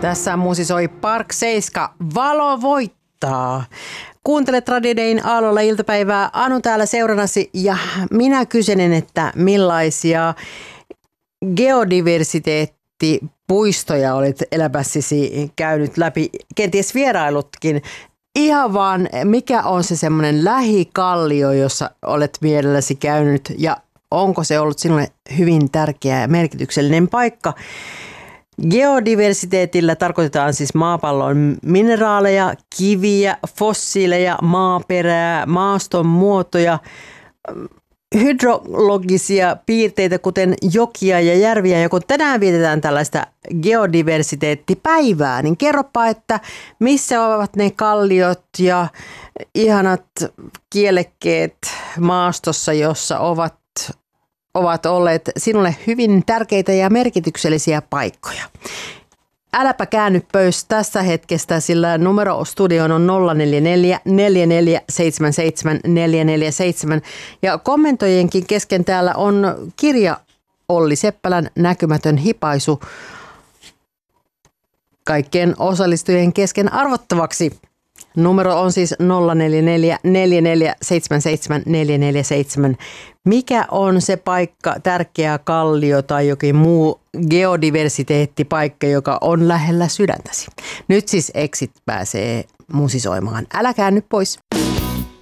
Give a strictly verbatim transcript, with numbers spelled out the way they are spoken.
Tässä musisoi Park seitsemän, Valo voittaa. Kuuntelet Radio Dayn Aallolla iltapäivää. Anu täällä seurannasi ja minä kyselen, että millaisia geodiversiteettipuistoja olet elämässäsi käynyt läpi, kenties vierailutkin. Ihan vaan, mikä on se semmoinen lähikallio, jossa olet mielelläsi käynyt ja onko se ollut sinulle hyvin tärkeä ja merkityksellinen paikka? Geodiversiteetillä tarkoitetaan siis maapallon mineraaleja, kiviä, fossiileja, maaperää, maaston muotoja, hydrologisia piirteitä, kuten jokia ja järviä. Ja kun tänään vietetään tällaista geodiversiteettipäivää, niin kerropa, että missä ovat ne kalliot ja ihanat kielekkeet maastossa, jossa ovat ovat olleet sinulle hyvin tärkeitä ja merkityksellisiä paikkoja. Äläpä käänny pois tästä hetkestä, sillä numero studioon on nolla neljä neljä, neljä neljä seitsemän seitsemän, neljä neljä seitsemän. Ja kommentoijenkin kesken täällä on kirja Olli Seppälän Näkymätön hipaisu kaikkien osallistujien kesken arvottavaksi. Numero on siis nolla neljä neljä, neljä neljä seitsemän seitsemän, neljä neljä seitsemän. Mikä on se paikka, tärkeä kallio tai jokin muu geodiversiteettipaikka, joka on lähellä sydäntäsi? Nyt siis Exit pääsee musisoimaan. Älä käänny pois.